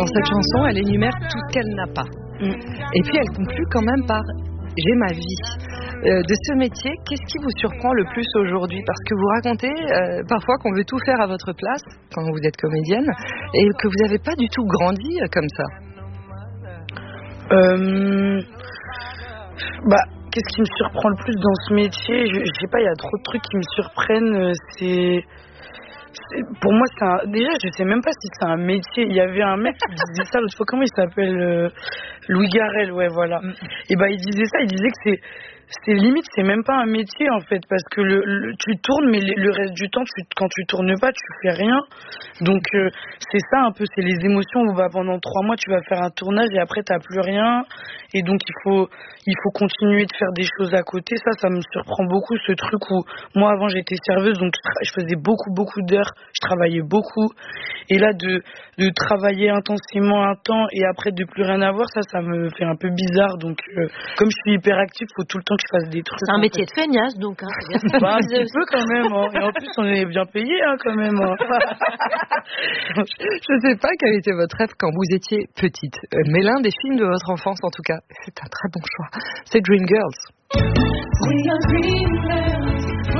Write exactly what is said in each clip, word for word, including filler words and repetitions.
Dans cette chanson, elle énumère tout ce qu'elle n'a pas. Mm. Et puis elle conclut quand même par « J'ai ma vie ». Euh, de ce métier, qu'est-ce qui vous surprend le plus aujourd'hui? Parce que vous racontez euh, parfois qu'on veut tout faire à votre place quand vous êtes comédienne et que vous n'avez pas du tout grandi euh, comme ça. Euh, bah, qu'est-ce qui me surprend le plus dans ce métier? Je, je sais pas, il y a trop de trucs qui me surprennent. C'est, c'est pour moi, c'est un, déjà, je sais même pas si c'est un métier. Il y avait un mec qui disait ça l'autre fois. Comment il s'appelle? euh, Louis Garrel, ouais, voilà. Mm. Et bah, il disait ça. Il disait que c'est C'est limite, c'est même pas un métier en fait, parce que le, le, tu tournes, mais le, le reste du temps, tu, quand tu tournes pas, tu fais rien. Donc euh, c'est ça un peu, c'est les émotions où bah, pendant trois mois tu vas faire un tournage et après t'as plus rien, et donc il faut il faut continuer de faire des choses à côté. Ça, ça me surprend beaucoup, ce truc où moi avant j'étais serveuse, donc je faisais beaucoup beaucoup d'heures, je travaillais beaucoup, et là de de travailler intensément un temps et après de plus rien avoir, ça ça me fait un peu bizarre. Donc euh, comme je suis hyperactive, faut tout le temps que je fasse des trucs. C'est un métier fait. de feignasse, donc. Hein, bah, un petit peu quand même. Hein. Et en plus, on est bien payé hein, quand même. Hein. Je ne sais pas quel était votre rêve quand vous étiez petite, mais l'un des films de votre enfance, en tout cas, c'est un très bon choix. C'est Dreamgirls. We are dreamers.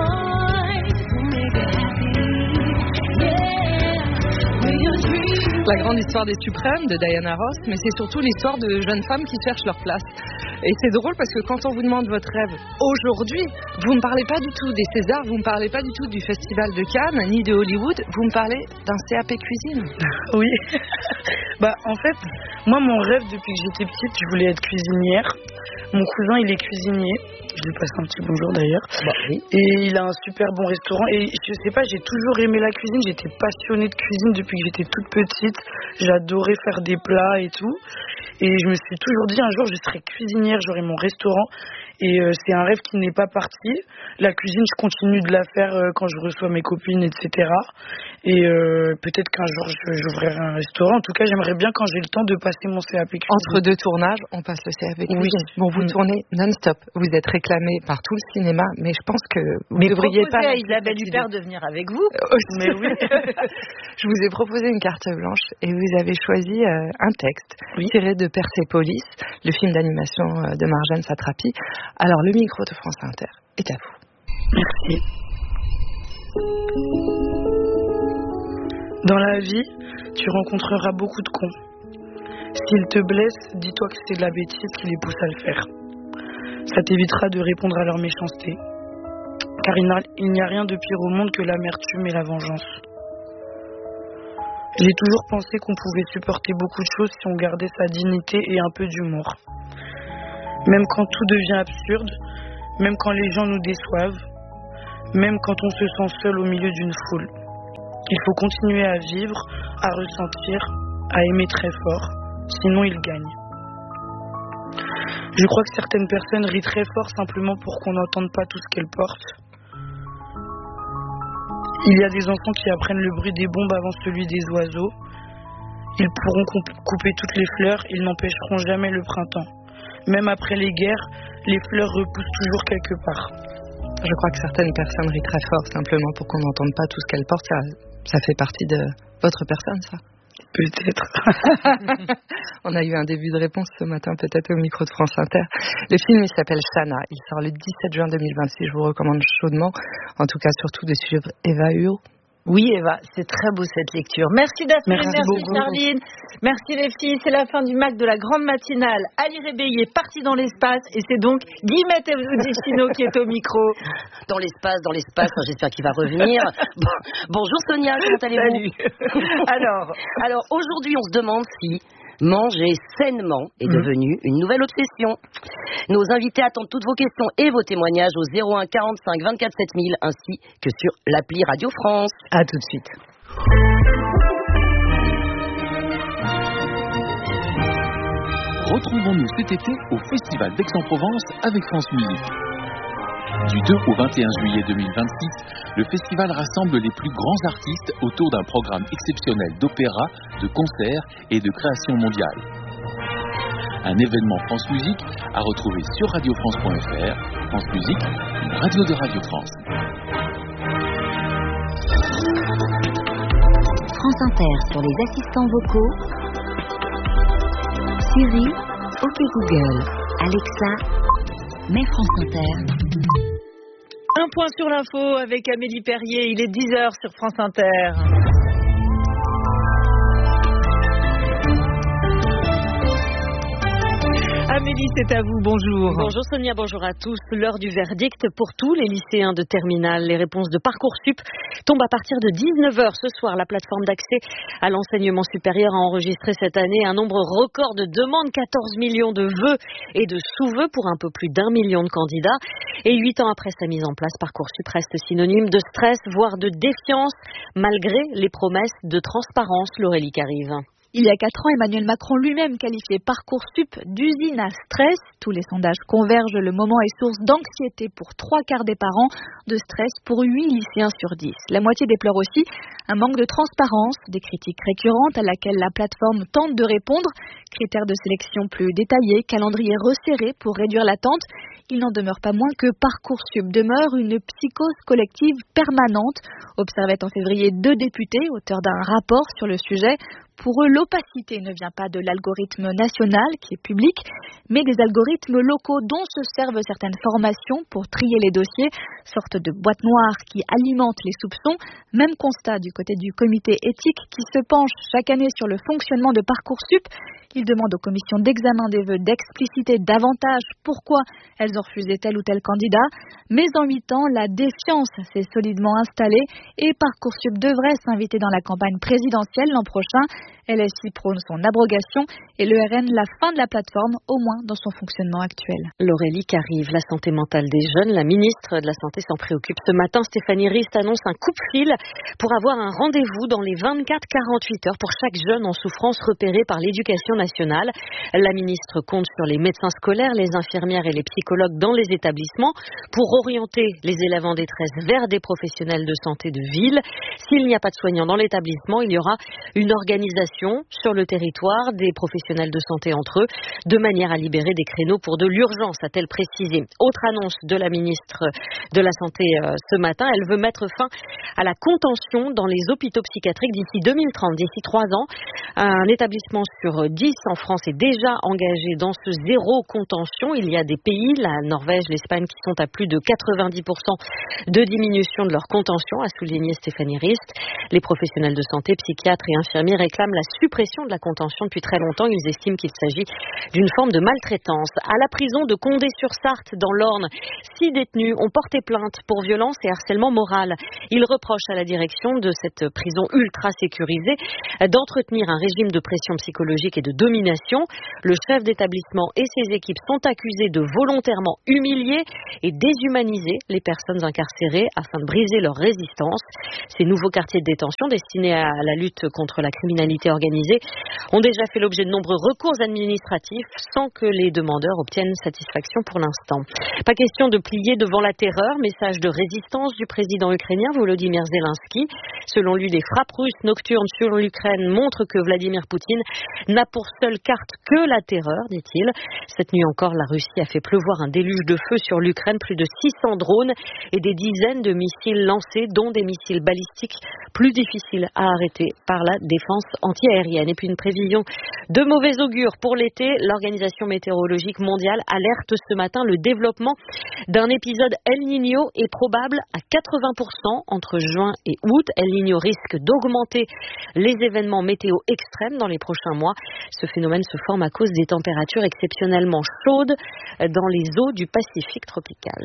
La grande histoire des suprêmes de Diana Ross, mais c'est surtout l'histoire de jeunes femmes qui cherchent leur place. Et c'est drôle parce que quand on vous demande votre rêve aujourd'hui, vous ne parlez pas du tout des Césars, vous ne parlez pas du tout du Festival de Cannes, ni de Hollywood, vous me parlez d'un C A P cuisine. Oui. Bah en fait, moi mon rêve depuis que j'étais petite, je voulais être cuisinière. Mon cousin il est cuisinier. Je lui passe un petit bonjour d'ailleurs. Bah, oui. Et il a un super bon restaurant. Et je sais pas, j'ai toujours aimé la cuisine. J'étais passionnée de cuisine depuis que j'étais toute petite. J'adorais faire des plats et tout. Et je me suis toujours dit un jour je serai cuisinière, j'aurai mon restaurant. Et euh, c'est un rêve qui n'est pas parti. La cuisine, je continue de la faire euh, quand je reçois mes copines, et cetera. Et euh, peut-être qu'un jour, je, j'ouvrirai un restaurant. En tout cas, j'aimerais bien quand j'ai le temps de passer mon C A P cuisine. Entre deux tournages, on passe le C A P cuisine. Oui. Bon, vous mmh. tournez non-stop. Vous êtes réclamé par tout le cinéma, mais je pense que vous ne devriez pas... à Isabelle Huppert de venir avec vous. Euh, mais oui. Je vous ai proposé une carte blanche et vous avez choisi euh, un texte oui. tiré de Persépolis, le film d'animation euh, de Marjane Satrapi. Alors, le micro de France Inter est à vous. Merci. Dans la vie, tu rencontreras beaucoup de cons. S'ils te blessent, dis-toi que c'est de la bêtise qui les pousse à le faire. Ça t'évitera de répondre à leur méchanceté. Car il n'y a rien de pire au monde que l'amertume et la vengeance. J'ai toujours pensé qu'on pouvait supporter beaucoup de choses si on gardait sa dignité et un peu d'humour. Même quand tout devient absurde, même quand les gens nous déçoivent, même quand on se sent seul au milieu d'une foule. Il faut continuer à vivre, à ressentir, à aimer très fort, sinon il gagne. Je crois que certaines personnes rient très fort simplement pour qu'on n'entende pas tout ce qu'elles portent. Il y a des enfants qui apprennent le bruit des bombes avant celui des oiseaux. Ils pourront couper toutes les fleurs, ils n'empêcheront jamais le printemps. Même après les guerres, les fleurs repoussent toujours quelque part. Je crois que certaines personnes rient très fort simplement pour qu'on n'entende pas tout ce qu'elles portent. Ça, ça fait partie de votre personne, ça? Peut-être. On a eu un début de réponse ce matin, peut-être au micro de France Inter. Le film, il s'appelle Shana. Il sort le dix-sept juin deux mille vingt-six. Je vous recommande chaudement, en tout cas surtout de suivre Eva Huot. Oui, Eva, c'est très beau cette lecture. Merci Daphné, merci, merci Charline, merci les filles. C'est la fin du M A C de la grande matinale. Ali Réveillé est parti dans l'espace et c'est donc Guillemette Evzoudicino qui est au micro. Dans l'espace, dans l'espace, j'espère qu'il va revenir. Bon, bonjour Sonia, comment allez-vous? Salut. alors, alors aujourd'hui on se demande si manger sainement est mmh. devenu une nouvelle obsession. Nos invités attendent toutes vos questions et vos témoignages au zéro un quarante-cinq vingt-quatre sept mille ainsi que sur l'appli Radio France. À tout de suite. Retrouvons-nous cet été au Festival d'Aix-en-Provence avec France Musique. Du deux au vingt et un juillet deux mille vingt-six, le festival rassemble les plus grands artistes autour d'un programme exceptionnel d'opéra, de concerts et de création mondiale. Un événement France Musique à retrouver sur radio france point f r. France Musique, une radio de Radio France. France Inter sur les assistants vocaux. Siri, OK Google, Alexa, mets France Inter. Un point sur l'info avec Amélie Perrier, il est dix heures sur France Inter. Amélie, c'est à vous, bonjour. Bonjour Sonia, bonjour à tous. L'heure du verdict pour tous les lycéens de terminale. Les réponses de Parcoursup tombent à partir de dix-neuf heures ce soir. La plateforme d'accès à l'enseignement supérieur a enregistré cette année un nombre record de demandes, quatorze millions de vœux et de sous-vœux pour un peu plus d'un million de candidats. Et huit ans après sa mise en place, Parcoursup reste synonyme de stress, voire de défiance, malgré les promesses de transparence. L'Aurélie Carive. Il y a quatre ans, Emmanuel Macron lui-même qualifiait Parcoursup d'usine à stress. Tous les sondages convergent, le moment est source d'anxiété pour trois quarts des parents, de stress pour huit lycéens sur dix. La moitié déplore aussi un manque de transparence, des critiques récurrentes à laquelle la plateforme tente de répondre. Critères de sélection plus détaillés, calendrier resserré pour réduire l'attente. Il n'en demeure pas moins que Parcoursup demeure une psychose collective permanente, observait en février deux députés, auteurs d'un rapport sur le sujet. Pour eux, l'opacité ne vient pas de l'algorithme national, qui est public, mais des algorithmes locaux dont se servent certaines formations pour trier les dossiers, sorte de boîte noire qui alimente les soupçons. Même constat du côté du comité éthique qui se penche chaque année sur le fonctionnement de Parcoursup. Il demande aux commissions d'examen des vœux d'expliciter davantage pourquoi elles ont refusé tel ou tel candidat. Mais en huit ans, la défiance s'est solidement installée et Parcoursup devrait s'inviter dans la campagne présidentielle l'an prochain. L S I prône son abrogation et le R N la fin de la plateforme, au moins dans son fonctionnement actuel. L'Aurélie Carive, la santé mentale des jeunes. La ministre de la Santé s'en préoccupe. Ce matin, Stéphanie Rist annonce un coup-de-fil pour avoir un rendez-vous dans les vingt-quatre à quarante-huit heures pour chaque jeune en souffrance repéré par l'éducation nationale. La ministre compte sur les médecins scolaires, les infirmières et les psychologues dans les établissements pour orienter les élèves en détresse vers des professionnels de santé de ville. S'il n'y a pas de soignants dans l'établissement, il y aura une organisation sur le territoire des professionnels de santé entre eux, de manière à libérer des créneaux pour de l'urgence, a-t-elle précisé. Autre annonce de la ministre de la Santé euh, ce matin, elle veut mettre fin à la contention dans les hôpitaux psychiatriques d'ici deux mille trente, d'ici trois ans. Un établissement sur dix en France est déjà engagé dans ce zéro contention. Il y a des pays, la Norvège, l'Espagne, qui sont à plus de quatre-vingt-dix pour cent de diminution de leur contention, a souligné Stéphanie Rist. Les professionnels de santé, psychiatres et infirmiers réclament la suppression de la contention depuis très longtemps. Ils estiment qu'il s'agit d'une forme de maltraitance. À la prison de Condé-sur-Sarthe, dans l'Orne, six détenus ont porté plainte pour violence et harcèlement moral. Ils reprochent à la direction de cette prison ultra sécurisée d'entretenir un régime de pression psychologique et de domination. Le chef d'établissement et ses équipes sont accusés de volontairement humilier et déshumaniser les personnes incarcérées afin de briser leur résistance. Ces nouveaux quartiers de détention destinés à la lutte contre la criminalité organisée ont déjà fait l'objet de nombreux recours administratifs sans que les demandeurs obtiennent satisfaction pour l'instant. Pas question de plier devant la terreur, message de résistance du président ukrainien Volodymyr Zelensky. Selon lui, les frappes russes nocturnes sur l'Ukraine montrent que Vladimir Poutine n'a pour seule carte que la terreur, dit-il. Cette nuit encore, la Russie a fait pleuvoir un déluge de feu sur l'Ukraine, plus de six cents drones et des dizaines de missiles lancés, dont des missiles balistiques plus difficiles à arrêter par la défense antiaérienne. Et puis une prévision de mauvais augure pour l'été. L'Organisation météorologique mondiale alerte ce matin le développement d'un épisode El Niño est probable à quatre-vingts pour cent entre juin et août. El Niño risque d'augmenter les événements météo extrêmes dans les prochains mois. Ce phénomène se forme à cause des températures exceptionnellement chaudes dans les eaux du Pacifique tropical.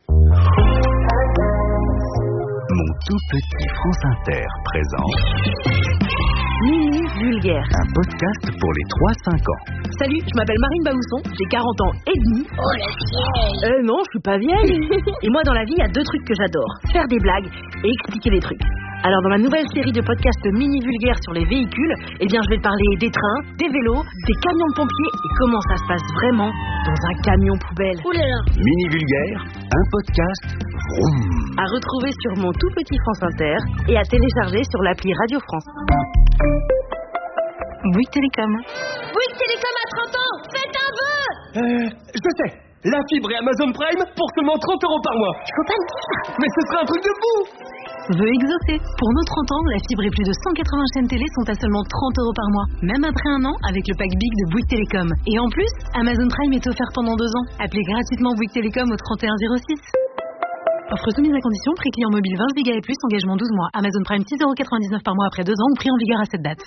Mon tout petit France Inter présente Mini Vulgaire, un podcast pour les trois à cinq ans. Salut, je m'appelle Marine Baousson, j'ai quarante ans et demi. Oh la vieille. Euh non, je suis pas vieille. Et moi dans la vie, il y a deux trucs que j'adore, faire des blagues et expliquer des trucs. Alors dans ma nouvelle série de podcasts mini vulgaires sur les véhicules, eh bien je vais te parler des trains, des vélos, des camions de pompiers et comment ça se passe vraiment dans un camion poubelle. Ouh là là. Mini Vulgaire, un podcast vroom. À retrouver sur mon tout petit France Inter et à télécharger sur l'appli Radio France. Bouygues Télécom. Bouygues Télécom à trente ans, faites un vœu. Euh, je sais, la fibre et Amazon Prime pour seulement trente euros par mois. Faut pas le dire. Mais ce serait un truc de fou. veut exaucer. Pour nos trente ans, la fibre et plus de cent quatre-vingts chaînes télé sont à seulement trente euros par mois. Même après un an, avec le pack Big de Bouygues Télécom. Et en plus, Amazon Prime est offert pendant deux ans. Appelez gratuitement Bouygues Télécom au trente et un zéro six. Offre soumise à condition, prix client mobile vingt giga et plus, engagement douze mois. Amazon Prime six euros quatre-vingt-dix-neuf par mois après deux ans ou prix en vigueur à cette date.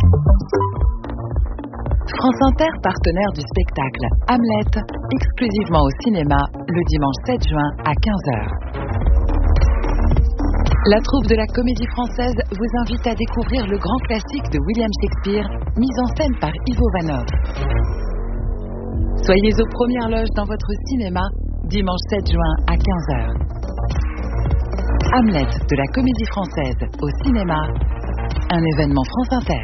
France Inter, partenaire du spectacle Hamlet, exclusivement au cinéma, le dimanche sept juin à quinze heures. La troupe de la Comédie Française vous invite à découvrir le grand classique de William Shakespeare, mis en scène par Ivo Vanov. Soyez aux premières loges dans votre cinéma, dimanche sept juin à quinze heures. Hamlet de la Comédie Française au cinéma, un événement France Inter.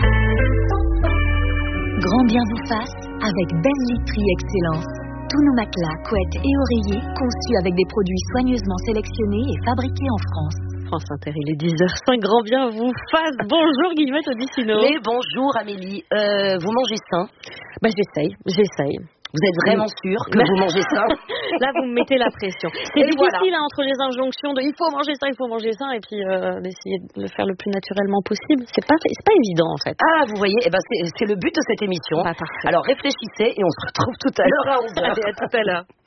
Grand bien vous fasse avec Belle Literie Excellence. Tous nos matelas, couettes et oreillers conçus avec des produits soigneusement sélectionnés et fabriqués en France. France Inter, il est dix heures cinq, grand bien vous fasse. Bonjour Guillemette Odissino. Mais bonjour Amélie, euh, vous mangez sain? Bah j'essaye, j'essaye. Vous êtes vraiment sûr que vous mangez ça? Là, vous me mettez la pression. C'est et difficile voilà. hein, entre les injonctions de il faut manger ça, il faut manger ça, et puis euh, d'essayer de le faire le plus naturellement possible. C'est pas, c'est pas évident en fait. Ah, vous voyez, eh ben c'est, c'est le but de cette émission. Bah, alors réfléchissez et on se retrouve tout à l'heure à onze heures. Allez, à tout à l'heure.